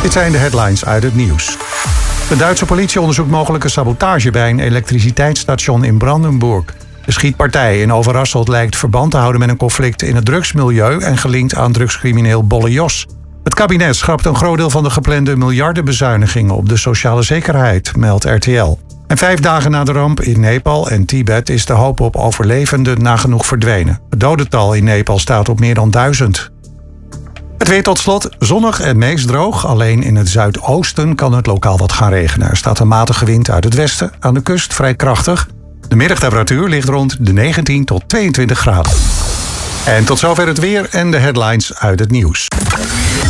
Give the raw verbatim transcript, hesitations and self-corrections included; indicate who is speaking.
Speaker 1: Dit zijn de headlines uit het nieuws. De Duitse politie onderzoekt mogelijke sabotage bij een elektriciteitsstation in Brandenburg. De schietpartij in Overasselt lijkt verband te houden met een conflict in het drugsmilieu en gelinkt aan drugscrimineel Bolle Jos. Het kabinet schrapt een groot deel van de geplande miljardenbezuinigingen op de sociale zekerheid, meldt R T L. En vijf dagen na de ramp in Nepal en Tibet is de hoop op overlevenden nagenoeg verdwenen. Het dodental in Nepal staat op meer dan duizend. Het weer tot slot, zonnig en meest droog. Alleen in het zuidoosten kan het lokaal wat gaan regenen. Er staat een matige wind uit het westen, aan de kust vrij krachtig. De middagtemperatuur ligt rond de negentien tot tweeëntwintig graden. En tot zover het weer en de headlines uit het nieuws.